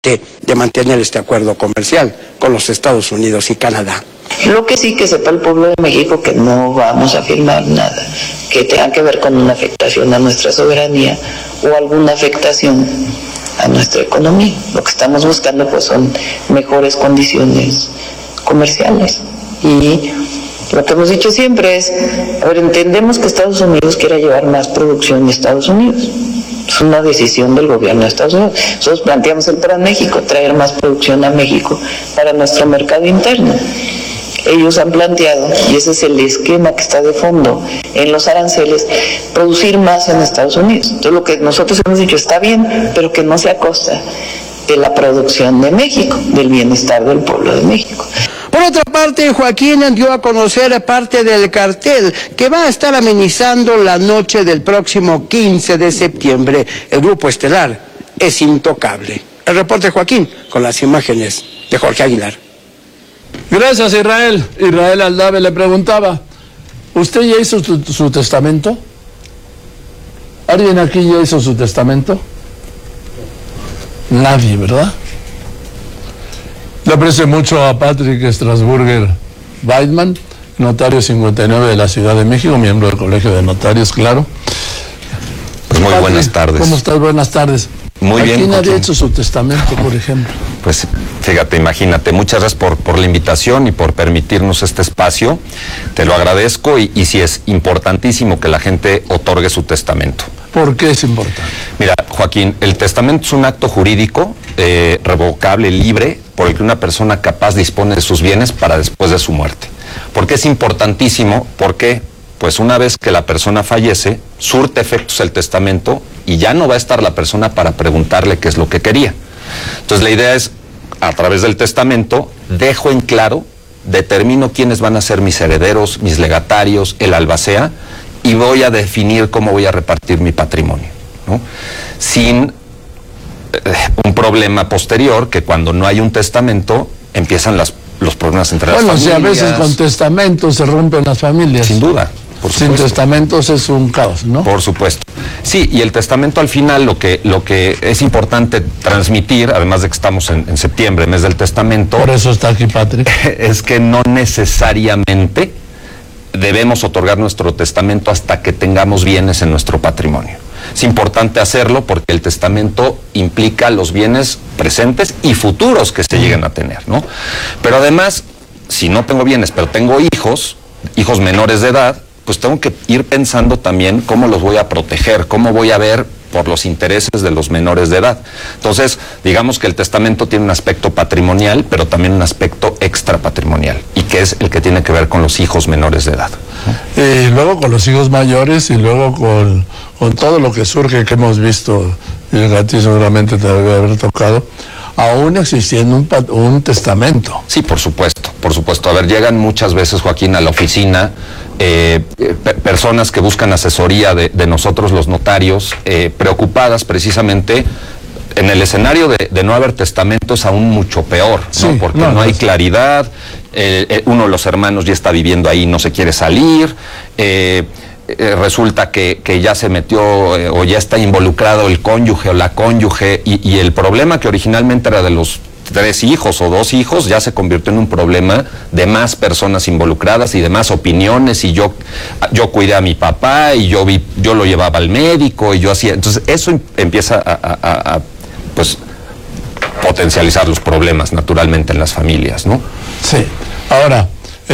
de mantener este acuerdo comercial con los Estados Unidos y Canadá. Lo que sí que sepa el pueblo de México que no vamos a firmar nada que tenga que ver con una afectación a nuestra soberanía o alguna afectación a nuestra economía. Lo que estamos buscando pues son mejores condiciones comerciales. Y lo que hemos dicho siempre es, a ver, entendemos que Estados Unidos quiera llevar más producción de Estados Unidos. Es una decisión del gobierno de Estados Unidos. Nosotros planteamos el Plan México, traer más producción a México para nuestro mercado interno. Ellos han planteado, y ese es el esquema que está de fondo en los aranceles, producir más en Estados Unidos. Entonces lo que nosotros hemos dicho está bien, pero que no sea a costa de la producción de México, del bienestar del pueblo de México. Por otra parte, Joaquín dio a conocer parte del cartel que va a estar amenizando la noche del próximo 15 de septiembre. El grupo estelar es Intocable. El reporte de Joaquín con las imágenes de Jorge Aguilar. Gracias, Israel. Israel Aldave le preguntaba, ¿usted ya hizo su testamento? ¿Alguien aquí ya hizo su testamento? Nadie, ¿verdad? Le aprecio mucho a Patrick Strasburger Weidman, notario 59 de la Ciudad de México, miembro del Colegio de Notarios, claro. Pues muy Patrick, buenas tardes. ¿Cómo estás? Buenas tardes. Muy bien. ¿Quién había hecho su testamento, por ejemplo? Pues fíjate, imagínate, muchas gracias por la invitación y por permitirnos este espacio. Te lo agradezco y sí es importantísimo que la gente otorgue su testamento. ¿Por qué es importante? Mira, Joaquín, el testamento es un acto jurídico revocable, libre, por el que una persona capaz dispone de sus bienes para después de su muerte. ¿Por qué es importantísimo? Porque pues una vez que la persona fallece, surte efectos el testamento y ya no va a estar la persona para preguntarle qué es lo que quería. Entonces la idea es, a través del testamento, dejo en claro, determino quiénes van a ser mis herederos, mis legatarios, el albacea, y voy a definir cómo voy a repartir mi patrimonio, ¿no? Sin un problema posterior, que cuando no hay un testamento, empiezan los problemas entre las familias. Bueno, si a veces con testamentos se rompen las familias. Sin duda. Sin testamentos es un caos, ¿no? Por supuesto. Sí, y el testamento al final lo que es importante transmitir, además de que estamos en septiembre, mes del testamento. Por eso está aquí Patrick. Es que no necesariamente debemos otorgar nuestro testamento hasta que tengamos bienes en nuestro patrimonio. Es importante hacerlo porque el testamento implica los bienes presentes y futuros que se lleguen a tener, ¿no? Pero además, si no tengo bienes, pero tengo hijos menores de edad, pues tengo que ir pensando también cómo los voy a proteger, cómo voy a ver por los intereses de los menores de edad. Entonces, digamos que el testamento tiene un aspecto patrimonial, pero también un aspecto extrapatrimonial, y que es el que tiene que ver con los hijos menores de edad. Y luego con los hijos mayores y luego con todo lo que surge que hemos visto, y a ti seguramente te debe haber tocado, aún existiendo un testamento. Sí, por supuesto, por supuesto. A ver, llegan muchas veces, Joaquín, a la oficina personas que buscan asesoría de nosotros los notarios, preocupadas precisamente. En el escenario de no haber testamento es aún mucho peor, ¿no? Sí, Porque no hay claridad, uno de los hermanos ya está viviendo ahí, no se quiere salir, resulta que ya se metió o ya está involucrado el cónyuge o la cónyuge, y el problema que originalmente era de los 3 hijos o 2 hijos ya se convirtió en un problema de más personas involucradas y de más opiniones, y yo cuidé a mi papá y yo lo llevaba al médico y yo hacía. Entonces eso empieza a pues potencializar los problemas naturalmente en las familias, ¿no? Sí. Ahora,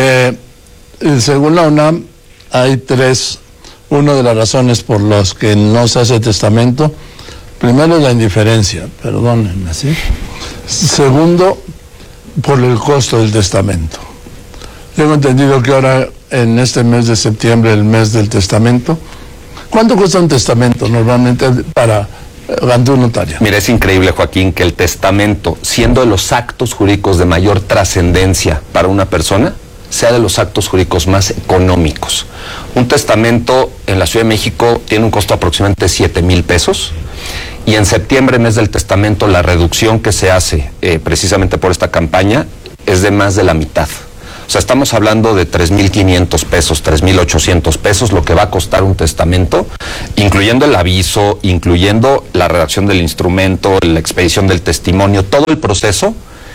según la UNAM hay 3. Una de las razones por las que no se hace testamento, primero es la indiferencia, perdónenme, ¿sí? Segundo, por el costo del testamento. Tengo entendido que ahora, en este mes de septiembre, el mes del testamento, ¿cuánto cuesta un testamento normalmente para un notario? Mira, es increíble, Joaquín, que el testamento, siendo de los actos jurídicos de mayor trascendencia para una persona, sea de los actos jurídicos más económicos. Un testamento en la Ciudad de México tiene un costo aproximadamente de 7,000 pesos, y en septiembre, mes del testamento, la reducción que se hace precisamente por esta campaña es de más de la mitad. O sea, estamos hablando de 3,500 pesos, 3,800 pesos, lo que va a costar un testamento, incluyendo el aviso, incluyendo la redacción del instrumento, la expedición del testimonio, todo el proceso,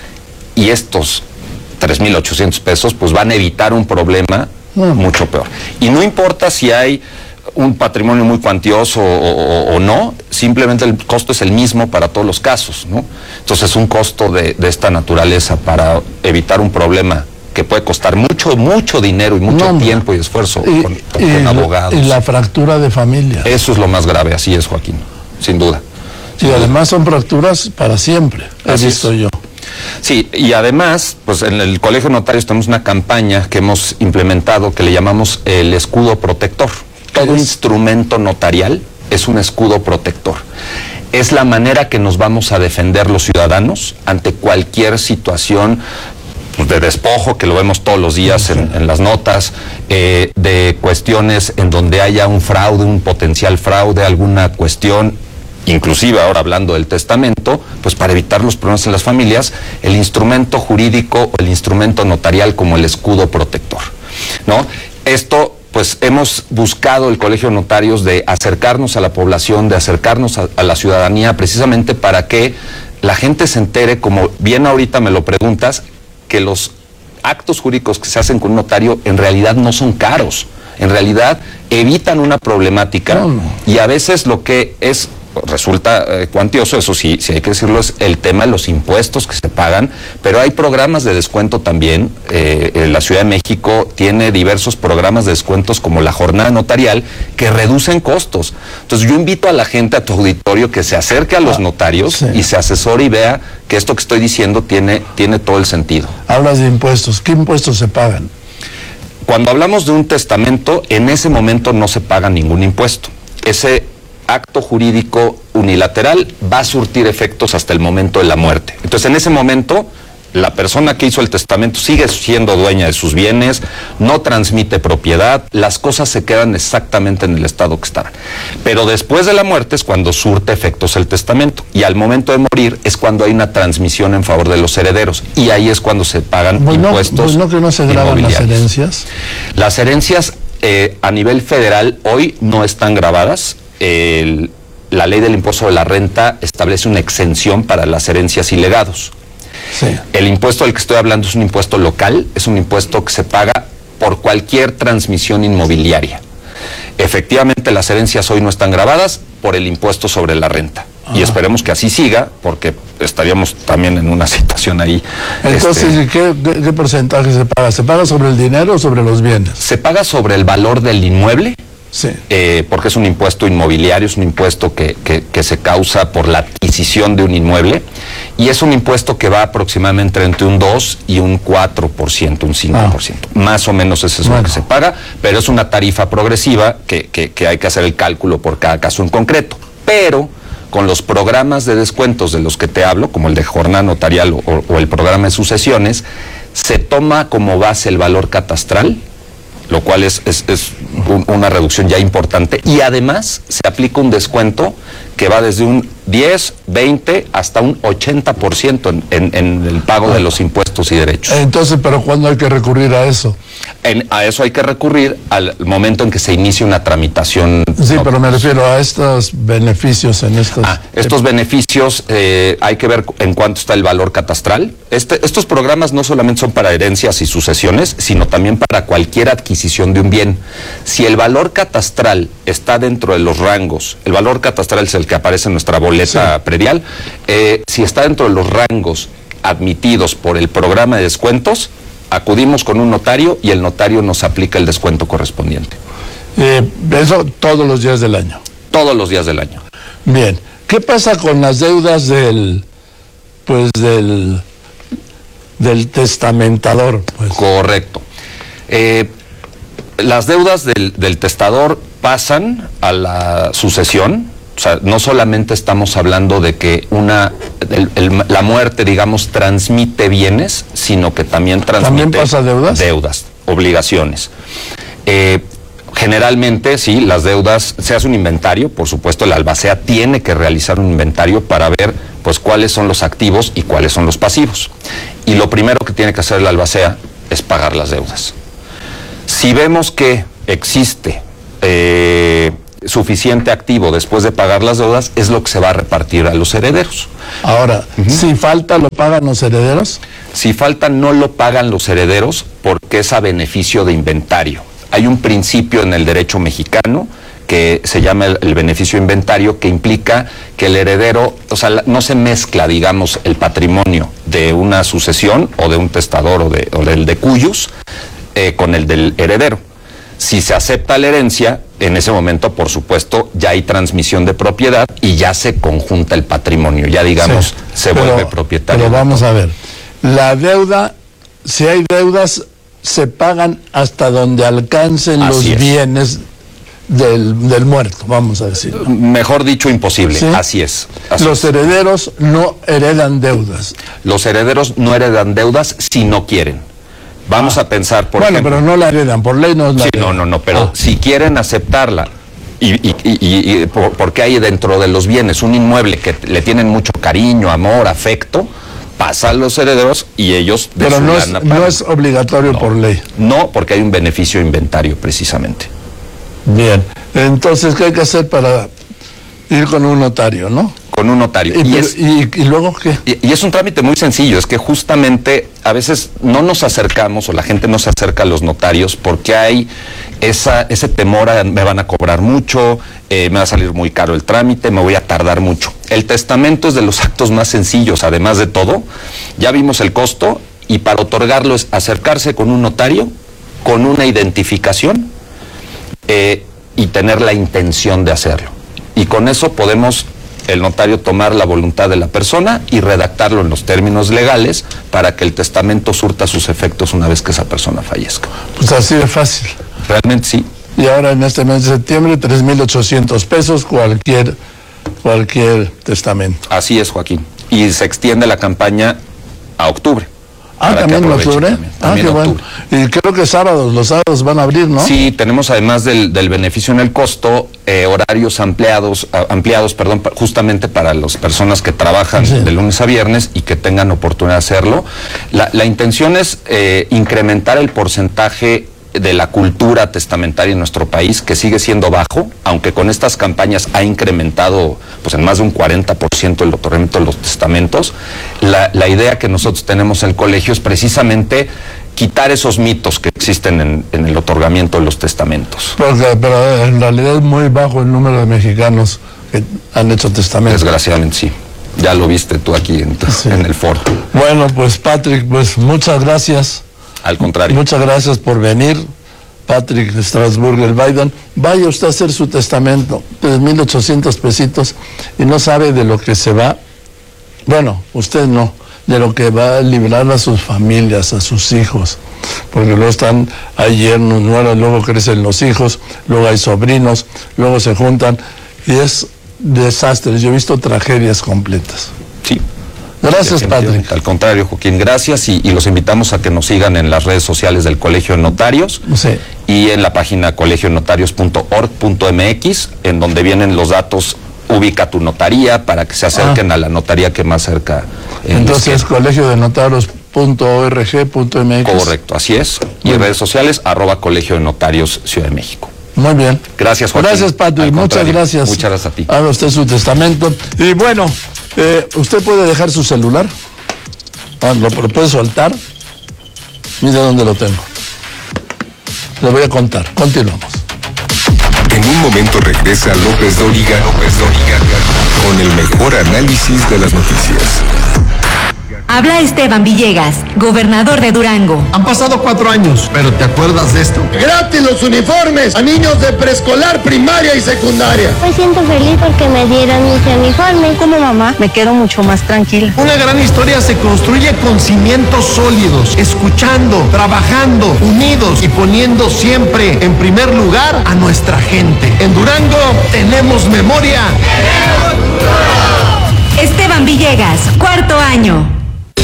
y estos 3,800 pesos pues van a evitar un problema mucho peor. Y no importa si hay un patrimonio muy cuantioso o no, simplemente el costo es el mismo para todos los casos, ¿no? Entonces un costo de esta naturaleza para evitar un problema que puede costar mucho dinero y mucho tiempo y esfuerzo con abogados. Y la fractura de familia. Eso es lo más grave, así es, Joaquín, sin duda. Y además son fracturas para siempre, he visto yo. Sí, y además, pues en el Colegio de Notarios tenemos una campaña que hemos implementado que le llamamos el escudo protector. Todo instrumento notarial es un escudo protector. Es la manera que nos vamos a defender los ciudadanos ante cualquier situación de despojo, que lo vemos todos los días en las notas, de cuestiones en donde haya un fraude, un potencial fraude, alguna cuestión, inclusive ahora hablando del testamento, pues para evitar los problemas en las familias, el instrumento jurídico o el instrumento notarial como el escudo protector, ¿no? Esto, pues hemos buscado el Colegio de Notarios de acercarnos a la población, de acercarnos a la ciudadanía, precisamente para que la gente se entere, como bien ahorita me lo preguntas, que los actos jurídicos que se hacen con un notario en realidad no son caros, en realidad evitan una problemática y a veces lo que resulta cuantioso, eso sí hay que decirlo, es el tema de los impuestos que se pagan, pero hay programas de descuento también. La Ciudad de México tiene diversos programas de descuentos como la jornada notarial que reducen costos. Entonces yo invito a la gente, a tu auditorio, que se acerque a los notarios y se asesore y vea que esto que estoy diciendo tiene todo el sentido. Hablas de impuestos, ¿qué impuestos se pagan? Cuando hablamos de un testamento, en ese momento no se paga ningún impuesto. Ese acto jurídico unilateral va a surtir efectos hasta el momento de la muerte. Entonces, en ese momento, la persona que hizo el testamento sigue siendo dueña de sus bienes, no transmite propiedad, las cosas se quedan exactamente en el estado que estaban. Pero después de la muerte es cuando surte efectos el testamento, y al momento de morir es cuando hay una transmisión en favor de los herederos, y ahí es cuando se pagan impuestos. ¿No que no se graban las herencias? Las herencias a nivel federal hoy no están grabadas. La ley del impuesto de la renta establece una exención para las herencias y legados. Sí. El impuesto del que estoy hablando es un impuesto local, es un impuesto que se paga por cualquier transmisión inmobiliaria. Efectivamente, las herencias hoy no están grabadas por el impuesto sobre la renta. Y esperemos que así siga, porque estaríamos también en una situación ahí. Entonces, ¿qué porcentaje se paga? ¿Se paga sobre el dinero o sobre los bienes? Se paga sobre el valor del inmueble. Sí. Porque es un impuesto inmobiliario, es un impuesto que se causa por la adquisición de un inmueble, y es un impuesto que va aproximadamente entre un 2 y un 4%, un 5%. Más o menos eso es lo que se paga, pero es una tarifa progresiva que hay que hacer el cálculo por cada caso en concreto. Pero con los programas de descuentos de los que te hablo, como el de jornada notarial o el programa de sucesiones, se toma como base el valor catastral, lo cual es una reducción ya importante, y además se aplica un descuento que va desde un 10, 20 hasta un 80% en el pago de los impuestos y derechos. Entonces, ¿pero cuándo hay que recurrir a eso? A eso hay que recurrir al momento en que se inicie una tramitación. Sí, pero me refiero a estos beneficios en estos... Estos beneficios hay que ver en cuánto está el valor catastral. Estos programas no solamente son para herencias y sucesiones, sino también para cualquier adquisición de un bien. Si el valor catastral está dentro de los rangos, el valor catastral es el que aparece en nuestra boleta predial, si está dentro de los rangos admitidos por el programa de descuentos, acudimos con un notario y el notario nos aplica el descuento correspondiente. Eso todos los días del año. Todos los días del año. Bien. ¿Qué pasa con las deudas del testamentador? Pues? Correcto. Las deudas del testador pasan a la sucesión. O sea, no solamente estamos hablando de que la muerte, digamos, transmite bienes, sino que también transmite... ¿También pasa deudas? Deudas, obligaciones. Generalmente, sí, las deudas, se hace un inventario, por supuesto, el albacea tiene que realizar un inventario para ver, pues, cuáles son los activos y cuáles son los pasivos. Y lo primero que tiene que hacer el albacea es pagar las deudas. Si vemos que existe suficiente activo después de pagar las deudas, es lo que se va a repartir a los herederos. Ahora, si falta, ¿lo pagan los herederos? Si falta, no lo pagan los herederos porque es a beneficio de inventario. Hay un principio en el derecho mexicano que se llama el beneficio de inventario, que implica que el heredero, o sea, no se mezcla, digamos, el patrimonio de una sucesión o de un testador o del de cuyos con el del heredero. Si se acepta la herencia, en ese momento, por supuesto, ya hay transmisión de propiedad y ya se conjunta el patrimonio, ya digamos, vuelve propietario. Pero vamos a ver, la deuda, si hay deudas, se pagan hasta donde alcancen los bienes del muerto, vamos a decir. Mejor dicho, imposible, ¿sí? Así es. Los herederos no heredan deudas. Los herederos no heredan deudas si no quieren. Vamos a pensar, por ejemplo... Bueno, pero no la heredan, por ley no la heredan. No, pero si quieren aceptarla, porque hay dentro de los bienes un inmueble que le tienen mucho cariño, amor, afecto, pasa a los herederos y ellos... Pero no es obligatorio por ley. No, porque hay un beneficio de inventario, precisamente. Bien, entonces, ¿qué hay que hacer para ir con un notario, no? Con un notario. ¿Y luego qué? Y es un trámite muy sencillo, es que justamente a veces no nos acercamos o la gente no se acerca a los notarios porque hay ese temor a me van a cobrar mucho, me va a salir muy caro el trámite, me voy a tardar mucho. El testamento es de los actos más sencillos, además de todo. Ya vimos el costo y para otorgarlo es acercarse con un notario, con una identificación y tener la intención de hacerlo. Y con eso podemos... el notario tomar la voluntad de la persona y redactarlo en los términos legales para que el testamento surta sus efectos una vez que esa persona fallezca. Pues así de fácil. Realmente sí. Y ahora en este mes de septiembre, 3,800 pesos cualquier testamento. Así es, Joaquín. Y se extiende la campaña a octubre. ¿También en octubre? Qué bueno. Y creo que los sábados van a abrir, ¿no? Sí, tenemos además del beneficio en el costo, horarios ampliados, justamente para las personas que trabajan de lunes a viernes y que tengan oportunidad de hacerlo. La intención es incrementar el porcentaje de la cultura testamentaria en nuestro país, que sigue siendo bajo, aunque con estas campañas ha incrementado pues en más de un 40% el otorgamiento de los testamentos. La idea que nosotros tenemos en el colegio es precisamente quitar esos mitos que existen en el otorgamiento de los testamentos. Pero en realidad es muy bajo el número de mexicanos que han hecho testamentos. Desgraciadamente sí. Ya lo viste tú aquí en el foro. Bueno, pues Patrick, pues muchas gracias. Al contrario. Muchas gracias por venir, Patrick Strasburger Biden. Vaya usted a hacer su testamento, 3,800 pesitos, y no sabe de lo que se va, bueno, usted no, de lo que va a librar a sus familias, a sus hijos, porque luego hay yernos, nueras, luego crecen los hijos, luego hay sobrinos, luego se juntan, y es desastre. Yo he visto tragedias completas. Sí. Gracias, Patrick. Al contrario, Joaquín, gracias y los invitamos a que nos sigan en las redes sociales del Colegio de Notarios y en la página colegionotarios.org.mx, en donde vienen los datos, ubica tu notaría para que se acerquen a la notaría que más cerca. Entonces, colegiodenotarios.org.mx. Correcto, así es. Y en redes sociales, @Colegio de Notarios Ciudad de México. Muy bien. Gracias, Joaquín. Gracias, Patrick. Muchas gracias. Muchas gracias a ti. Haga usted su testamento. Y bueno, usted puede dejar su celular. Lo puede soltar. Mire dónde lo tengo. Le voy a contar. Continuamos. En un momento regresa López Dóriga con el mejor análisis de las noticias. Habla Esteban Villegas, gobernador de Durango. Han pasado 4 años, pero ¿te acuerdas de esto? ¡Gratis los uniformes a niños de preescolar, primaria y secundaria! Me siento feliz porque me dieron mis uniformes. Como mamá, me quedo mucho más tranquila. Una gran historia se construye con cimientos sólidos, escuchando, trabajando, unidos y poniendo siempre en primer lugar a nuestra gente. En Durango tenemos memoria. Esteban Villegas, 4º año.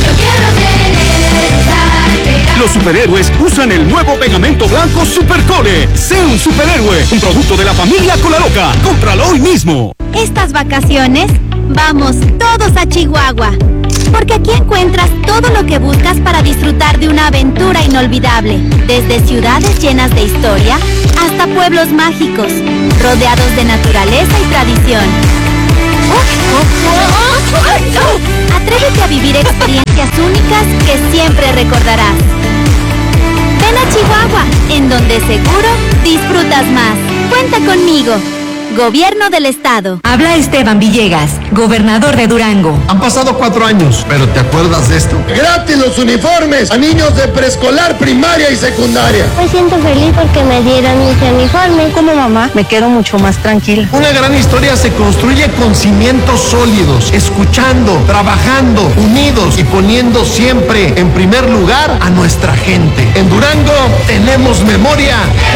Los superhéroes usan el nuevo pegamento blanco Supercore. Sé un superhéroe, un producto de la familia Colaloca. Cómpralo hoy mismo. Estas vacaciones, vamos todos a Chihuahua. porque aquí encuentras todo lo que buscas para disfrutar de una aventura inolvidable, desde ciudades llenas de historia hasta pueblos mágicos, rodeados de naturaleza y tradición. Atrévete a vivir experiencias únicas que siempre recordarás. Ven a Chihuahua, en donde seguro disfrutas más. Cuenta conmigo. Gobierno del Estado. Habla Esteban Villegas, gobernador de Durango. Han pasado 4 años, pero ¿te acuerdas de esto? Gratis los uniformes a niños de preescolar, primaria y secundaria. Me siento feliz porque me dieron mis uniformes. Como mamá, me quedo mucho más tranquila. Una gran historia se construye con cimientos sólidos, escuchando, trabajando, unidos y poniendo siempre en primer lugar a nuestra gente. En Durango tenemos memoria.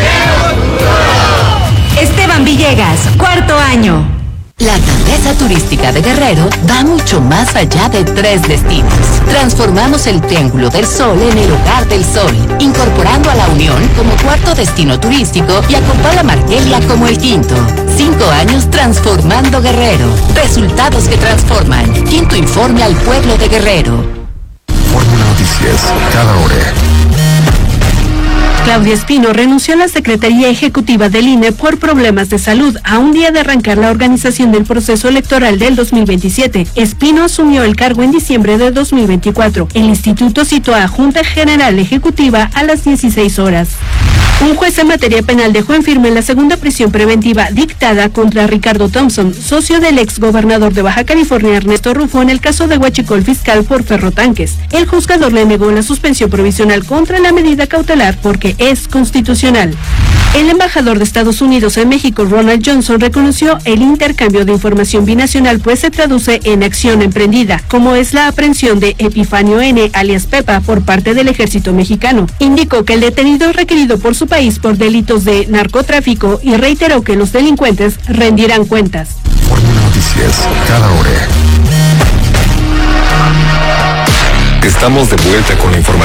Esteban Villegas, 4º año. La grandeza turística de Guerrero va mucho más allá de 3 destinos. Transformamos el Triángulo del Sol en el Hogar del Sol, incorporando a La Unión como 4º destino turístico y a Copala Margelia como el 5º. 5 años transformando Guerrero. Resultados que transforman. 5º informe al pueblo de Guerrero. Fórmula Noticias, cada hora. Claudia Espino renunció a la Secretaría Ejecutiva del INE por problemas de salud a un día de arrancar la organización del proceso electoral del 2027. Espino asumió el cargo en diciembre de 2024. El instituto citó a Junta General Ejecutiva a las 16 horas. Un juez en materia penal dejó en firme la segunda prisión preventiva dictada contra Ricardo Thompson, socio del ex gobernador de Baja California Ernesto Rufo en el caso de huachicol fiscal por ferrotanques. El juzgador le negó la suspensión provisional contra la medida cautelar porque es constitucional. El embajador de Estados Unidos en México, Ronald Johnson, reconoció el intercambio de información binacional, pues se traduce en acción emprendida, como es la aprehensión de Epifanio N., alias Pepa, por parte del ejército mexicano. Indicó que el detenido es requerido por su país por delitos de narcotráfico y reiteró que los delincuentes rendirán cuentas. Fórmula Noticias, cada hora. Estamos de vuelta con la información.